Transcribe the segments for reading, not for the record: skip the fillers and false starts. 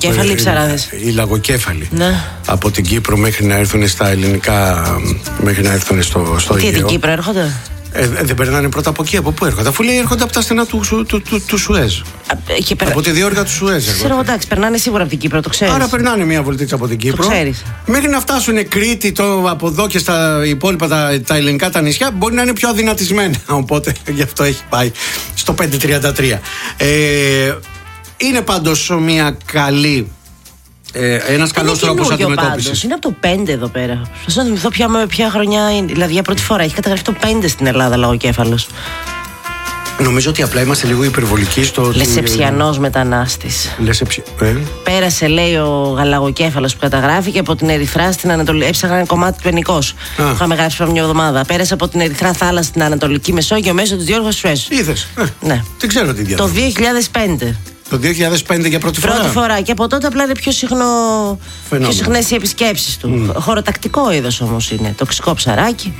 Λαγοκέφαλοι ή ψαράδες? Οι λαγοκέφαλοι. Ναι. Από την Κύπρο μέχρι να έρθουν στα ελληνικά, μέχρι να έρθουν στο Τι, Αιγαίο. την Κύπρο έρχονται? Δεν περνάνε πρώτα από εκεί, από πού έρχονται? Αφού λέει έρχονται από τα στενά του Σουέζ. Από τη διόρυγα του Σουέζ. Ξέρω, εντάξει, περνάνε σίγουρα από την Κύπρο, το ξέρεις. Άρα περνάνε μια βολτίτσα από την Κύπρο. Το ξέρεις. Μέχρι να φτάσουν Κρήτη, από εδώ και στα υπόλοιπα τα ελληνικά τα νησιά, μπορεί να είναι πιο αδυνατισμένα. Οπότε γι' αυτό έχει πάει στο 5.33. Είναι πάντως μια καλή. Ένας καλός τρόπος αντιμετώπισης. Είναι από το 5 εδώ πέρα. Προσπαθώ να θυμηθώ ποια χρονιά είναι. Δηλαδή για πρώτη φορά έχει καταγραφεί το 5 στην Ελλάδα λαγοκέφαλος. Νομίζω ότι απλά είμαστε λίγο υπερβολικοί στο. Λεσεψιανός μετανάστης. Πέρασε, λέει, ο λαγοκέφαλος που καταγράφει και από την Ερυθρά στην Ανατολική. Έψαχνα ένα κομμάτι του Ενικός. Που είχαμε γράψει πριν μια εβδομάδα. Πέρασε από την Ερυθρά θάλασσα στην Ανατολική Μεσόγειο μέσω της διόρυγας Σουέζ. Είδες. Ναι. Δεν ξέρω τι διάβασα. Το 2005. Το 2005 για πρώτη φορά. Πρώτη φορά. Και από τότε απλά είναι πιο συχνές οι επισκέψεις του. Χωροτακτικό είδος όμως είναι. Τοξικό ψαράκι.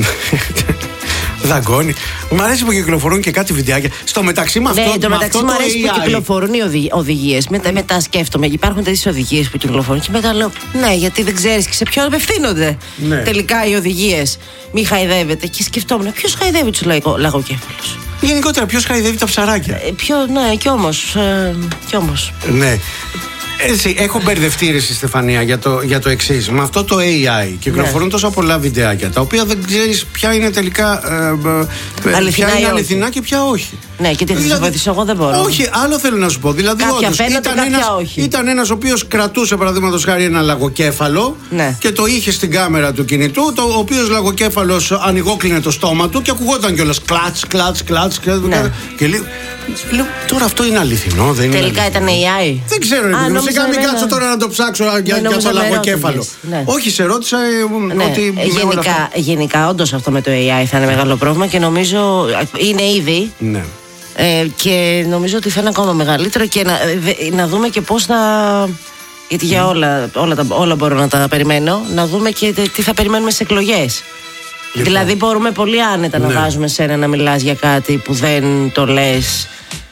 Δαγκώνει. Μου αρέσει που κυκλοφορούν και κάτι βιντεάκια. Στο μεταξύ με αυτό. Ναι, το μεταξύ μου αρέσει που κυκλοφορούν οι οδηγίες. Μετά σκέφτομαι, υπάρχουν τέτοιες οδηγίες που κυκλοφορούν. Και μετά λέω, ναι, γιατί δεν ξέρεις και σε ποιον απευθύνονται τελικά οι οδηγίες. Μη χαϊδεύετε. Και σκεφτόμουν, ποιος χαϊδεύει τους λαγοκέφαλους? Γενικότερα, ποιος χαϊδεύει τα ψαράκια? Ναι, κι όμως. Ναι. Έτσι, έχω μπερδευτεί, ρε Στεφανία, για το εξής. Με αυτό το AI κυκλοφορούν τόσα πολλά βιντεάκια, τα οποία δεν ξέρεις ποια είναι τελικά αληθινά και ποια όχι. Ναι, και τι θα σας βοηθήσω, εγώ δεν μπορώ. Όχι, άλλο θέλω να σου πω. Δηλαδή, ήταν ένας ο οποίος κρατούσε, παραδείγματος χάρη, ένα λαγοκέφαλο και το είχε στην κάμερα του κινητού. Ο οποίος λαγοκέφαλος ανοιγόκλεινε το στόμα του και ακουγόταν κιόλας κλατς. Και λέω, τώρα αυτό είναι αληθινό, δεν είναι? Τελικά ήταν AI. Δεν ξέρω, σιγά μην κάτσω τώρα να το ψάξω για το λαγοκέφαλο. Όχι, σε ρώτησα ότι. Γενικά, όντως αυτό με το AI θα είναι μεγάλο πρόβλημα και νομίζω είναι ήδη. Ναι. Και νομίζω ότι θα είναι ακόμα μεγαλύτερο και να δούμε και πώς θα. Γιατί για όλα μπορώ να τα περιμένω. Να δούμε και τι θα περιμένουμε στις εκλογές. Λοιπόν. Δηλαδή μπορούμε πολύ άνετα να βάζουμε σένα να μιλάς για κάτι που δεν το λες,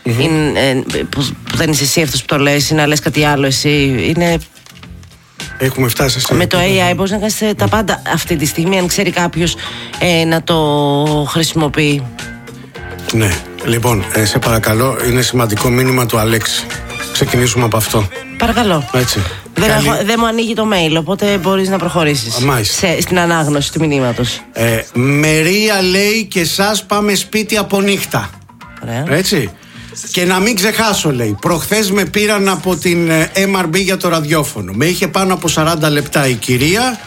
που δεν είσαι εσύ αυτός που το λες, ή να λες κάτι άλλο εσύ. Έχουμε φτάσει σε. Με το AI μπορείς να κάνεις τα πάντα αυτή τη στιγμή, αν ξέρει κάποιος να το χρησιμοποιεί. Ναι, λοιπόν, σε παρακαλώ, είναι σημαντικό μήνυμα του Αλέξη. Ξεκινήσουμε από αυτό. Παρακαλώ. Έτσι. Δεν μου ανοίγει το mail, οπότε μπορείς να προχωρήσεις στην ανάγνωση του μηνύματος. Μερία λέει και σας πάμε σπίτι από νύχτα. Ωραία. Έτσι. Και να μην ξεχάσω, λέει, προχθές με πήραν από την MRB για το ραδιόφωνο. Με είχε πάνω από 40 λεπτά η κυρία.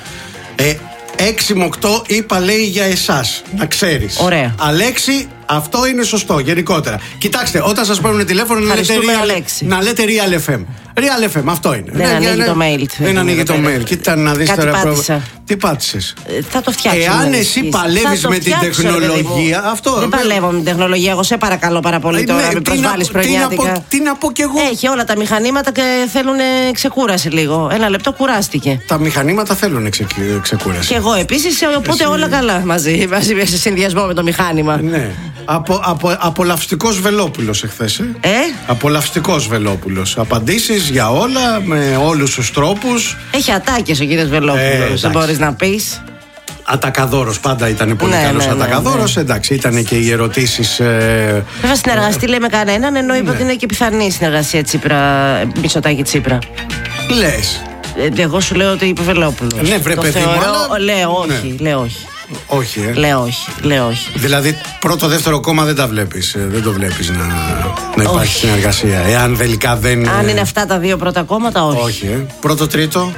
6 με 8 είπα, λέει, για εσάς. Να ξέρεις. Ωραία. Αλέξη, αυτό είναι σωστό γενικότερα. Κοιτάξτε, όταν σας παίρνουν τηλέφωνο να λέτε Real FM. Real FM, αυτό είναι. Δεν ανοίγει το mail. Δεν ανοίγει το mail. Κοίτα να δεις τώρα. Πάτησα. Τι πάτησες? Θα το φτιάξω. Εάν εσύ παλεύεις με την τεχνολογία. Αυτό. Δεν παλεύω με την τεχνολογία. Εγώ σε παρακαλώ πάρα πολύ τώρα να με προσβάλλεις πρωινιάτικα. Τι να πω κι εγώ. Έχει όλα τα μηχανήματα και θέλουν ξεκούραση λίγο. Ένα λεπτό κουράστηκε. Τα μηχανήματα θέλουν ξεκούραση. Και εγώ επίσης, οπότε όλα καλά μαζί σε συνδυασμό με το μηχάνημα. Ναι. Απολαυστικός Βελόπουλος εχθές. Απολαυστικός Βελόπουλος. Απαντήσεις για όλα, με όλους τους τρόπους. Έχει ατάκες ο κύριος Βελόπουλος, δεν μπορείς να πεις. Ατακαδόρος, πάντα ήταν πολύ καλός ατακαδόρος. Εντάξει, ήταν και οι ερωτήσεις. Δεν θα συνεργαστεί, λέει, με κανέναν, ενώ είπε ότι είναι και πιθανή συνεργασία Μητσοτάκη-Τσίπρα. Λες. Εγώ σου λέω ότι είπε Βελόπουλος. Ναι, βρε παιδί μου. Λέω όχι. Όχι, Λέω όχι. Δηλαδή, πρώτο-δεύτερο κόμμα δεν τα βλέπεις. Δεν το βλέπεις να υπάρχει συνεργασία. Εάν τελικά δεν. Αν είναι αυτά τα δύο πρώτα κόμματα, όχι. Όχι, πρώτο-τρίτο.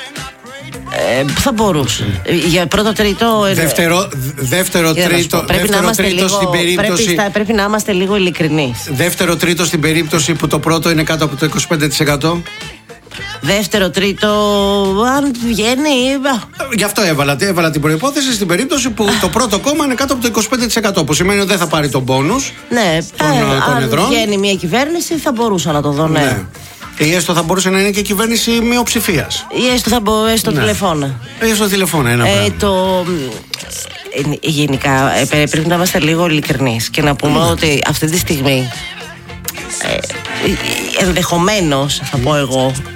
Θα μπορούσε. Για πρώτο-τρίτο. Δεύτερο-τρίτο στην περίπτωση. Πρέπει να είμαστε λίγο ειλικρινείς. Δεύτερο-τρίτο στην περίπτωση που το πρώτο είναι κάτω από το 25%. Δεύτερο, τρίτο, αν βγαίνει. Γι' αυτό έβαλα την προϋπόθεση στην περίπτωση που το πρώτο κόμμα είναι κάτω από το 25%. Που σημαίνει ότι δεν θα πάρει τον μπόνους. Ναι, αν βγαίνει μια κυβέρνηση θα μπορούσα να το δω, ναι. Ή έστω θα μπορούσε να είναι και κυβέρνηση μειοψηφίας. Ή έστω τηλεφώνα. Έστω τηλεφώνα, ένα πράγμα. Γενικά πρέπει να είμαστε λίγο ειλικρινείς και να πούμε ότι αυτή τη στιγμή ενδεχομένως, θα πω εγώ,